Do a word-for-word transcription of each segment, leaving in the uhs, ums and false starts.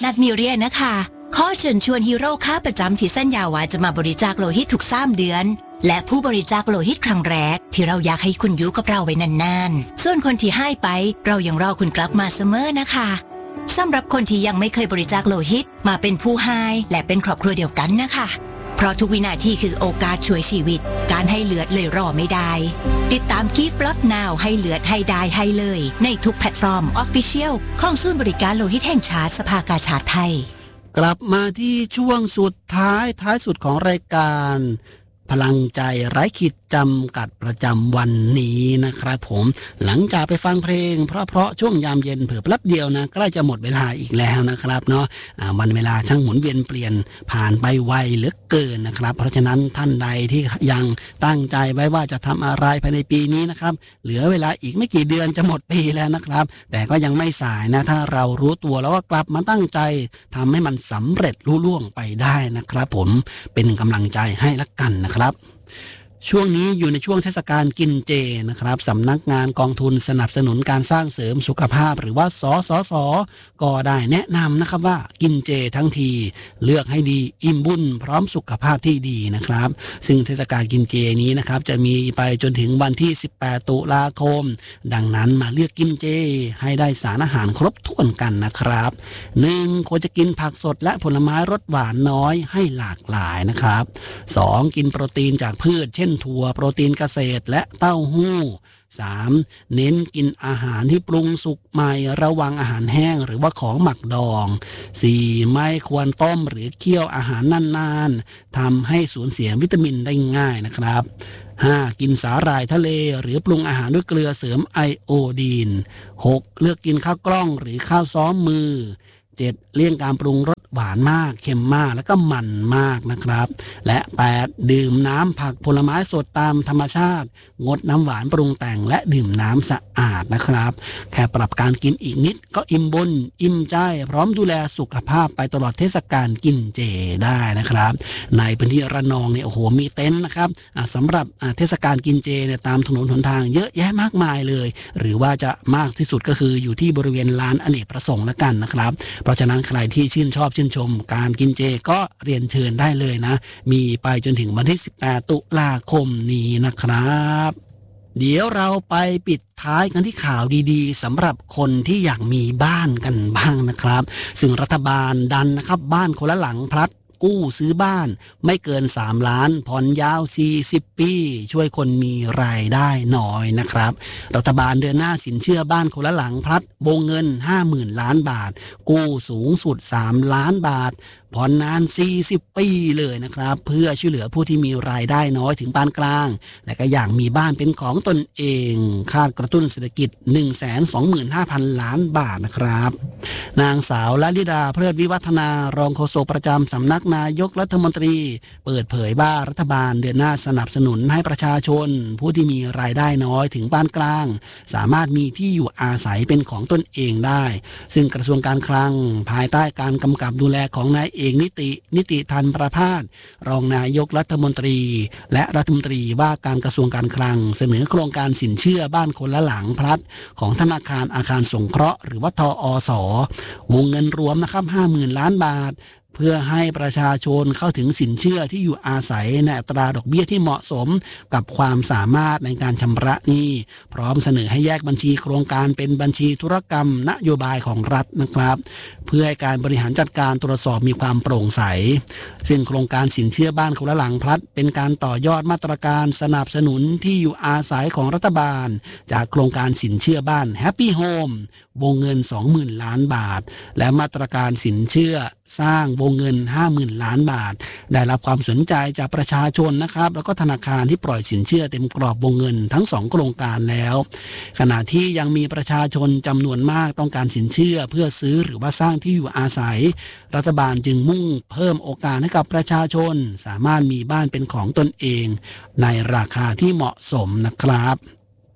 นัทมิเรียนะคะขอเชิญชวนฮีโร่ค้าประจำที่สัญญาว่าจะมาบริจาคโลหิตทุกสามเดือนและผู้บริจาคโลหิตครั้งแรกที่เราอยากให้คุณอยู่กับเราไว้นานๆส่วนคนที่ให้ไปเรายังรอคุณกลับมาเสมอนะคะสำหรับคนที่ยังไม่เคยบริจาคโลหิตมาเป็นผู้ให้และเป็นครอบครัวเดียวกันนะคะเพราะทุกวินาทีคือโอกาสช่วยชีวิตการให้เลือดเลยรอไม่ได้ติดตาม Give Blood Now ให้เลือดให้ได้ให้เลยในทุกแพลตฟอร์ม Official ของศูนย์บริการโลหิตแห่งชาติสภากาชาดไทยกลับมาที่ช่วงสุดท้ายท้ายสุดของรายการพลังใจไร้ขีดจำกัดประจำวันนี้นะครับผมหลังจากไปฟังเพลงเพราะๆช่วงยามเย็นเผื่อแป๊บเดียวนะใกล้จะหมดเวลาอีกแล้วนะครับเนาะวันเวลาช่างหมุนเวียนเปลี่ยนผ่านไปไวเหลือเกินนะครับเพราะฉะนั้นท่านใดที่ยังตั้งใจไว้ว่าจะทำอะไรภายในปีนี้นะครับเหลือเวลาอีกไม่กี่เดือนจะหมดปีแล้วนะครับแต่ก็ยังไม่สายนะถ้าเรารู้ตัวแล้วว่ากลับมาตั้งใจทำให้มันสำเร็จลุล่วงไปได้นะครับผมเป็นกำลังใจให้ละกันนะครับช่วงนี้อยู่ในช่วงเทศกาลกินเจนะครับสำนักงานกองทุนสนับสนุนการสร้างเสริมสุขภาพหรือว่าสสสก็ได้แนะนำนะครับว่ากินเจทั้งทีเลือกให้ดีอิ่มบุญพร้อมสุขภาพที่ดีนะครับซึ่งเทศกาลกินเจนี้นะครับจะมีไปจนถึงวันที่สิบแปดตุลาคมดังนั้นมาเลือกกินเจให้ได้สารอาหารครบถ้วนกันนะครับหนึ่งควรจะกินผักสดและผลไม้รสหวานน้อยให้หลากหลายนะครับสองกินโปรตีนจากพืชเช่นถั่วโปรตีนเกษตรและเต้าหู้ สาม เน้นกินอาหารที่ปรุงสุกใหม่ระวังอาหารแห้งหรือว่าของหมักดอง สี่ ไม่ควรต้มหรือเคี่ยวอาหารนานๆทำให้สูญเสียวิตามินได้ง่ายนะครับห้า กินสาหร่ายทะเลหรือปรุงอาหารด้วยเกลือเสริมไอโอดีน หก เลือกกินข้าวกล้องหรือข้าวซ้อมมือ เจ็ด เลี่ยงการปรุงรสหวานมากเค็มมากแล้วก็มันมากนะครับและแปดดื่มน้ำผักผลไม้สดตามธรรมชาติงดน้ำหวานปรุงแต่งและดื่มน้ำสะอาดนะครับแค่ปรับการกินอีกนิดก็อิ่มบุญอิ่มใจพร้อมดูแลสุขภาพไปตลอดเทศกาลกินเจได้นะครับในพื้นที่ระนองเนี่ยโอ้โหมีเต็นท์นะครับสำหรับเทศกาลกินเจเนี่ยตามถนนหนทางเยอะแยะมากมายเลยหรือว่าจะมากที่สุดก็คืออยู่ที่บริเวณลานอเนกประสงค์ละกันนะครับเพราะฉะนั้นใครที่ชื่นชอบชื่นชมการกินเจก็เรียนเชิญได้เลยนะมีไปจนถึงวันที่สิบแปดตุลาคมนี้นะครับเดี๋ยวเราไปปิดท้ายกันที่ข่าวดีๆสำหรับคนที่อยากมีบ้านกันบ้างนะครับซึ่งรัฐบาลดันนะครับบ้านคนละหลังพลัดกู้ซื้อบ้านไม่เกินสามล้านผ่อนยาวสี่สิบปีช่วยคนมีรายได้น้อยนะครับรัฐบาลเดินหน้าสินเชื่อบ้านคนละหลังพลัดวงเงิน ห้าหมื่น ล้านบาทกู้สูงสุดสามล้านบาทผ่อนนานสี่สิบปีเลยนะครับเพื่อช่วยเหลือผู้ที่มีรายได้น้อยถึงปานกลางและก็อยากมีบ้านเป็นของตนเองคาดกระตุ้นเศรษฐกิจ หนึ่งแสนสองหมื่นห้าพัน ล้านบาทนะครับนางสาวลลิดาเพลิดวิวัฒนารองโฆษกประจำสำนักนายกรัฐมนตรีเปิดเผยว่ารัฐบาลเดินหน้าสนับสนุนให้ประชาชนผู้ที่มีรายได้น้อยถึงปานกลางสามารถมีที่อยู่อาศัยเป็นของตนเองได้ซึ่งกระทรวงการคลังภายใต้การกำกับดูแลของนายเอกนิตินิติธันประภาสรองนายกรัฐมนตรีและรัฐมนตรีว่าการกระทรวงการคลังเสนอโครงการสินเชื่อบ้านคนละหลังพลัดของธนาคารอาคารสงเคราะห์หรือว่าทอสวงเงินรวมนะครับ ห้าหมื่น ล้านบาทเพื่อให้ประชาชนเข้าถึงสินเชื่อที่อยู่อาศัยในอัตราดอกเบี้ยที่เหมาะสมกับความสามารถในการชำระหนี้พร้อมเสนอให้แยกบัญชีโครงการเป็นบัญชีธุรกรรมนโยบายของรัฐนะครับเพื่อให้การบริหารจัดการตรวจสอบมีความโปร่งใสซึ่งโครงการสินเชื่อบ้านคนละหลังพลัดเป็นการต่อยอดมาตรการสนับสนุนที่อยู่อาศัยของรัฐบาลจากโครงการสินเชื่อบ้าน Happy Home วงเงิน สองหมื่น ล้านบาทและมาตรการสินเชื่อสร้างวงเงิน ห้าหมื่น ล้านบาทได้รับความสนใจจากประชาชนนะครับแล้วก็ธนาคารที่ปล่อยสินเชื่อเต็มกรอบวงเงินทั้งสองโครงการแล้วขณะที่ยังมีประชาชนจำนวนมากต้องการสินเชื่อเพื่อซื้อหรือว่าสร้างที่อยู่อาศัยรัฐบาลจึงมุ่งเพิ่มโอกาสให้กับประชาชนสามารถมีบ้านเป็นของตนเองในราคาที่เหมาะสมนะครับ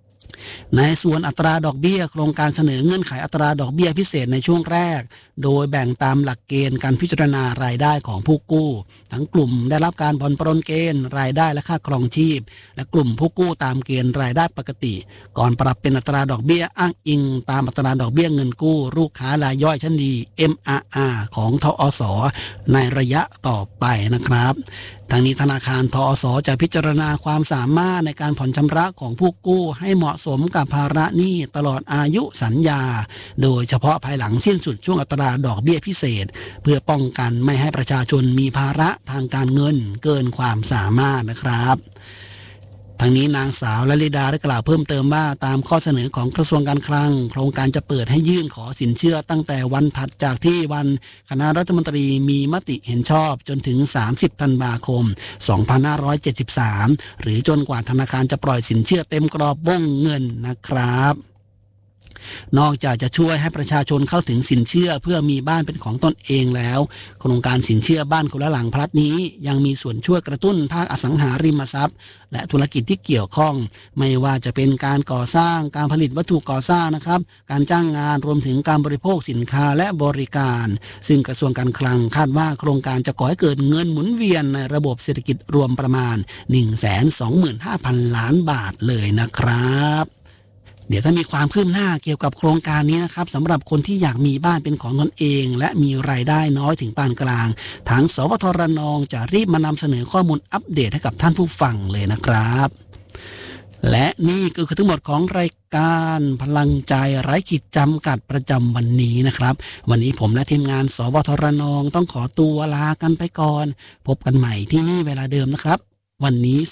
ในส่วนอัตราดอกเบี้ยโครงการเสนอเงื่อนไขอัตราดอกเบี้ยพิเศษในช่วงแรกโดยแบ่งตามหลักเกณฑ์การพิจารณารายได้ของผู้กู้ทั้งกลุ่มได้รับการผ่อนปรนเกณฑ์รายได้และค่าครองชีพและกลุ่มผู้กู้ตามเกณฑ์รายได้ปกติก่อนปรับเป็นอัตราดอกเบี้ยอ้างอิงตามอัตราดอกเบี้ยเงินกู้ลูกค้ารายย่อยชั้นดี เอ็ม อาร์ อาร์ ของทอส.ในระยะต่อไปนะครับทางนี้ธนาคารทอส.จะพิจารณาความสามารถในการผ่อนชำระของผู้กู้ให้เหมาะสมกับภาระหนี้ตลอดอายุสัญญาโดยเฉพาะภายหลังสิ้นสุดช่วงอัตราดอกเบี้ยพิเศษเพื่อป้องกันไม่ให้ประชาชนมีภาระทางการเงินเกินความสามารถนะครับทางนี้นางสาวลลิดาได้กล่าวเพิ่มเติมว่าตามข้อเสนอของกระทรวงการคลังโครงการจะเปิดให้ยื่นขอสินเชื่อตั้งแต่วันถัดจากที่วันคณะรัฐมนตรีมีมติเห็นชอบจนถึงสามสิบธันวาคมสองพันห้าร้อยเจ็ดสิบสามหรือจนกว่าธนาคารจะปล่อยสินเชื่อเต็มกรอบวงเงินนะครับนอกจากจะช่วยให้ประชาชนเข้าถึงสินเชื่อเพื่อมีบ้านเป็นของตนเองแล้วโครงการสินเชื่อบ้านคนละหลังพลัดนี้ยังมีส่วนช่วยกระตุ้นภาคอสังหาริมทรัพย์และธุรกิจที่เกี่ยวข้องไม่ว่าจะเป็นการก่อสร้างการผลิตวัตถุก่อสร้างนะครับการจ้างงานรวมถึงการบริโภคสินค้าและบริการซึ่งกระทรวงการคลังคาดว่าโครงการจะก่อให้เกิดเงินหมุนเวียนในระบบเศรษฐกิจรวมประมาณ หนึ่งแสนสองหมื่นห้าพัน ล้านบาทเลยนะครับเดี๋ยวถ้ามีความคืบหน้าเกี่ยวกับโครงการนี้นะครับสำหรับคนที่อยากมีบ้านเป็นของตนเองและมีรายได้น้อยถึงปานกลางทางสวทรนองจะรีบมานำเสนอข้อมูลอัปเดตให้กับท่านผู้ฟังเลยนะครับและนี่ก็คือทั้งหมดของรายการพลังใจไร้ขีดจำกัดประจำวันนี้นะครับวันนี้ผมและทีมงานสวทรนองต้องขอตัวลากันไปก่อนพบกันใหม่ที่นี่เวลาเดิมนะครับวันนี้